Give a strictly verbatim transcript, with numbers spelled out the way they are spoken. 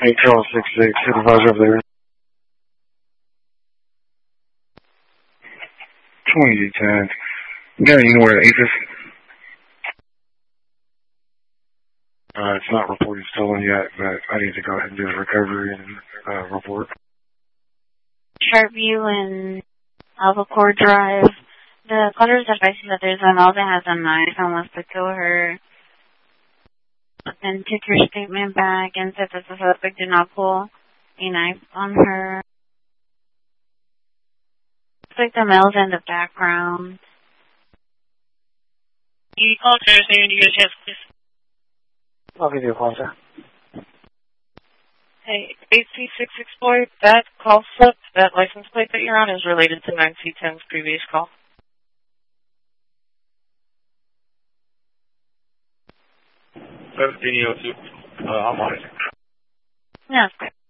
eight twelve six eight, supervisor over there. twenty-eight ten. Yeah, you know where the eighth is? Uh, it's not reported stolen yet, but I need to go ahead and do the recovery and uh, report. Sharpview and Albacore Drive. The caller is advising that there's an all that has a knife and wants to kill her. Then took her statement back and said that the suspect did not pull a knife on her. Looks like the male's in the background. You called her, so you guys have please. I'll give you a call, sir. Hey, eight C six six four, that call slip, that license plate that you're on is related to nine C ten's previous call. seventeen oh two, uh, I'm on it. No,